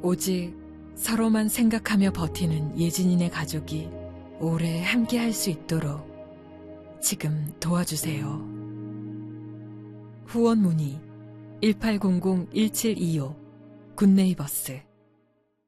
오직 서로만 생각하며 버티는 예진이네 가족이 오래 함께 할 수 있도록 지금 도와주세요. 후원 문의 1800-1725 굿네이버스